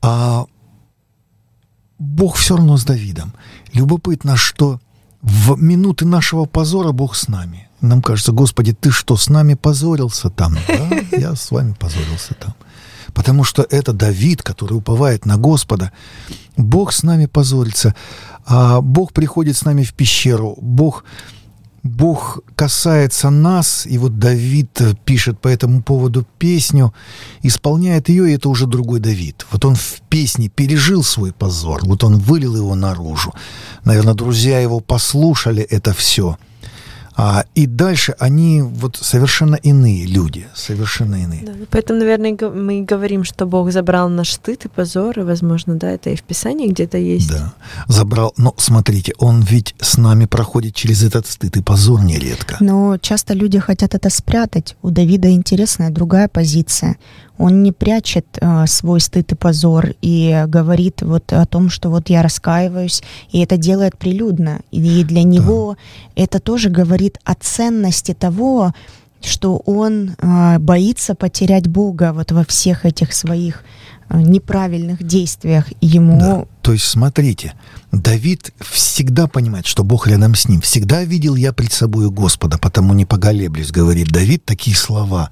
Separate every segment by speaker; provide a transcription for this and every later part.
Speaker 1: А Бог все равно с Давидом. Любопытно, что в минуты нашего позора Бог с нами. Нам кажется: Господи, Ты что, с нами позорился там? Да, я с вами позорился там. Потому что это Давид, который уповает на Господа. Бог с нами позорится. А Бог приходит с нами в пещеру. Бог касается нас, и вот Давид пишет по этому поводу песню, исполняет ее, и это уже другой Давид. Вот он в песне пережил свой позор, вот он вылил его наружу. Наверное, друзья его послушали это все. И дальше они вот совершенно иные люди, совершенно иные.
Speaker 2: Да, поэтому, наверное, мы говорим, что Бог забрал наш стыд и позор, и, возможно, да, это и в Писании где-то есть.
Speaker 1: Да, забрал. Но смотрите, Он ведь с нами проходит через этот стыд и позор нередко.
Speaker 3: Но часто люди хотят это спрятать. У Давида интересная другая позиция. Он не прячет свой стыд и позор и говорит вот о том, что вот я раскаиваюсь, и это делает прилюдно. И для него это тоже говорит о ценности того, что он боится потерять Бога вот во всех этих своих неправильных действиях ему.
Speaker 1: Да. То есть, смотрите, Давид всегда понимает, что Бог рядом с ним. «Всегда видел я пред собою Господа, потому не поголеблюсь», говорит Давид такие слова.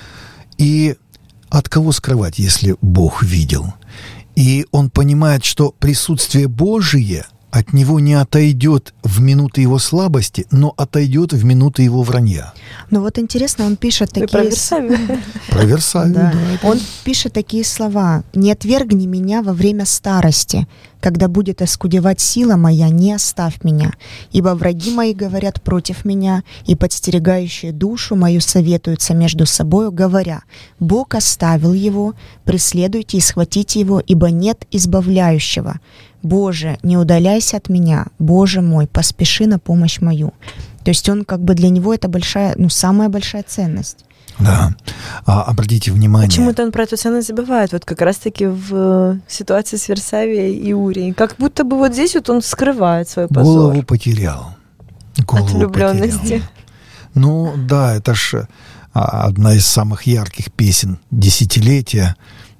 Speaker 1: И от кого скрывать, если Бог видел? И он понимает, что присутствие Божие от него не отойдет в минуты его слабости, но отойдет в минуты его вранья.
Speaker 3: Ну вот интересно, он пишет такие...
Speaker 2: Про Версавию.
Speaker 1: Про Версавию, да.
Speaker 3: Он пишет такие слова: «Не отвергни меня во время старости, когда будет оскудевать сила моя, не оставь меня, ибо враги мои говорят против меня, и подстерегающие душу мою советуются между собою, говоря: Бог оставил его, преследуйте и схватите его, ибо нет избавляющего. Боже, не удаляйся от меня, Боже мой, поспеши на помощь мою». То есть он как бы для него это большая, самая большая ценность.
Speaker 1: Да. Обратите внимание.
Speaker 2: Почему-то он про эту ценность забывает, вот как раз-таки в ситуации с Версавией и Урией. Как будто бы вот здесь вот он скрывает свой позор.
Speaker 1: Голову потерял.
Speaker 2: От влюбленности.
Speaker 1: Ну да, это ж одна из самых ярких песен десятилетия.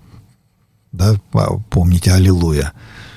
Speaker 1: Да, помните, «Аллилуйя»,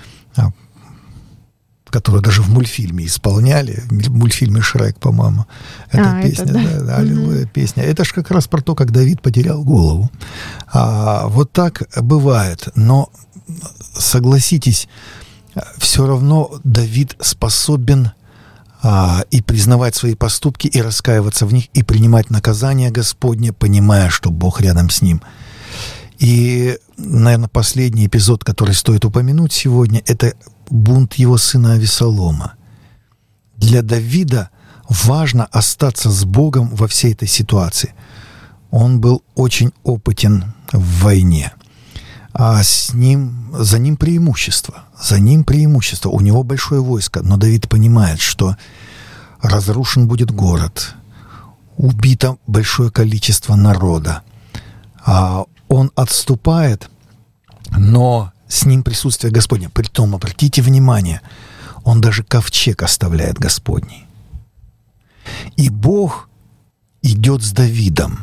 Speaker 1: которую даже в мультфильме исполняли, в мультфильме «Шрек», по-моему. Эта песня, это, да, «Аллилуйя», песня. Это же как раз про то, как Давид потерял голову. Вот так бывает. Но, согласитесь, все равно Давид способен и признавать свои поступки, и раскаиваться в них, и принимать наказание Господне, понимая, что Бог рядом с ним. И, наверное, последний эпизод, который стоит упомянуть сегодня, это бунт его сына Авесолома. Для Давида важно остаться с Богом во всей этой ситуации. Он был очень опытен в войне. А за ним преимущество. За ним преимущество. У него большое войско. Но Давид понимает, что разрушен будет город. Убито большое количество народа. Он отступает, но с ним присутствие Господне. Притом, обратите внимание, он даже ковчег оставляет Господний. И Бог идет с Давидом.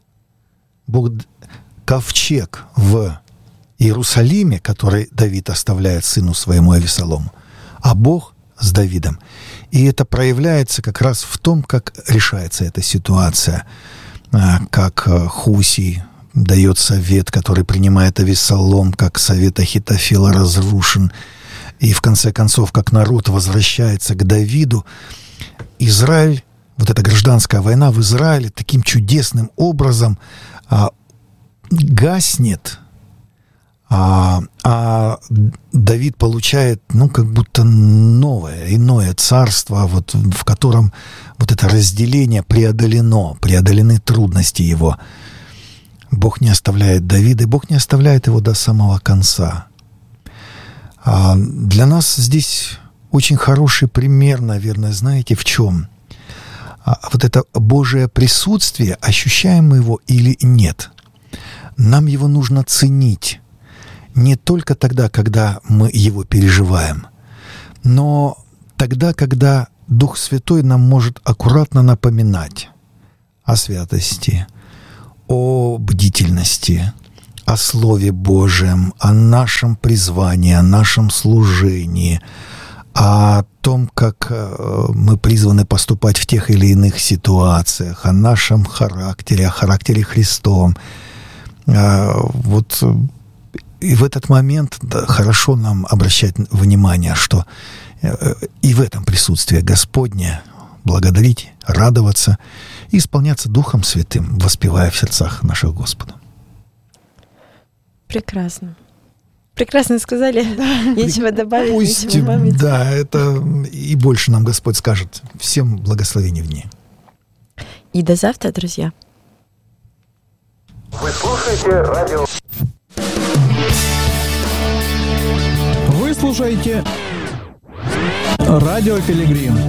Speaker 1: Ковчег в Иерусалиме, который Давид оставляет сыну своему Авесолому, а Бог с Давидом. И это проявляется как раз в том, как решается эта ситуация, как Хусий дает совет, который принимает Авесолом, как совет Ахитофела разрушен, и в конце концов, как народ возвращается к Давиду. Израиль, вот эта гражданская война в Израиле таким чудесным образом гаснет, а Давид получает, как будто иное царство, вот, в котором вот это разделение преодолены трудности его. Бог не оставляет Давида, и Бог не оставляет его до самого конца. Для нас здесь очень хороший пример, наверное, знаете, в чем? Вот это Божие присутствие, ощущаем мы его или нет? Нам его нужно ценить. Не только тогда, когда мы его переживаем, но тогда, когда Дух Святой нам может аккуратно напоминать о святости, о бдительности, о Слове Божьем, о нашем призвании, о нашем служении, о том, как мы призваны поступать в тех или иных ситуациях, о нашем характере, о характере Христовом. Вот и в этот момент хорошо нам обращать внимание, что и в этом присутствие Господне благодарить, радоваться и исполняться Духом Святым, воспевая в сердцах наших Господа.
Speaker 2: Прекрасно. Прекрасно сказали. Да. Нечего добавить,
Speaker 1: пусть,
Speaker 2: нечего добавить.
Speaker 1: Да, это и больше нам Господь скажет. Всем благословений в ней.
Speaker 2: И до завтра, друзья.
Speaker 4: Вы слушаете радио.
Speaker 5: Вы слушаете Радио Пилигрим.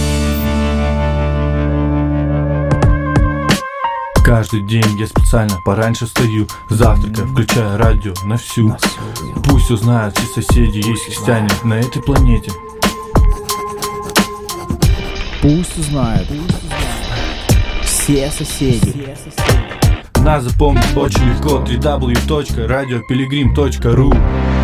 Speaker 6: Каждый день я специально пораньше встаю, завтракая, включая радио на всю. Пусть узнают все соседи, есть христиане на этой планете.
Speaker 5: Пусть узнают все соседи.
Speaker 6: Нас запомнить очень легко. www.radiopiligrim.ru